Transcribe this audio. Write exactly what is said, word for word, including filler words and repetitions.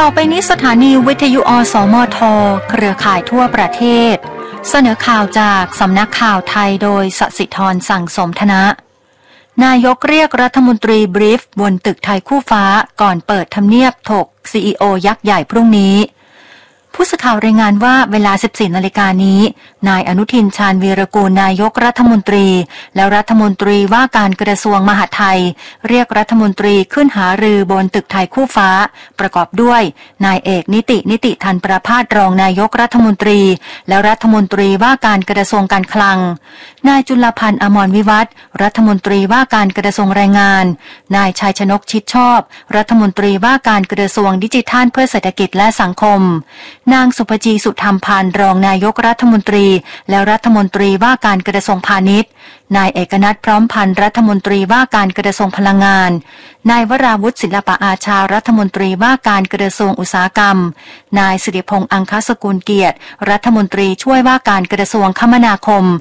ต่อไปนี้สถานีวิทยุอสมทเครือข่ายทั่วประเทศเสนอข่าวจากสำนักข่าวไทยโดยสศิธรสั่งสมธนะนายกเรียกรัฐมนตรีบรีฟบนตึกไทยคู่ฟ้าก่อนเปิดทำเนียบถก ซี อี โอ ยักษ์ใหญ่พรุ่งนี้ผู้สื่อข่าวรายงานว่าเวลา สิบสี่ นาฬิกานี้นายอนุทินชาญวีรกูลนายกรัฐมนตรีและรัฐมนตรีว่าการกระทรวงมหาดไทยเรียกรัฐมนตรีขึ้นหารือบนตึกไทยคู่ฟ้าประกอบด้วยนายเอกนิตินิติธันประภาสรองนายกรัฐมนตรีและรัฐมนตรีว่าการกระทรวงการคลังนายจุลพันธ์อมรวิวัฒน์รัฐมนตรีว่าการกระทรวงแรงงานนายชัยชนกชิดชอบรัฐมนตรีว่าการกระทรวงดิจิทัลเพื่อเศรษฐกิจและสังคมนางสุภจีสุธรรมพันธ์รองนายกรัฐมนตรีและรัฐมนตรีว่าการกระทรวงพาณิชย์นายเอกนัทพร้อมพันธ์รัฐมนตรีว่าการกระทรวงพลังงานนายวราวุฒิศิลปอาชารัฐมนตรีว่าการกระทรวงอุตสาหกรรมนายสิริพงษ์อังคสกุลเกียรติรัฐมนตรีช่วยว่าการกระทรวงคมนาคม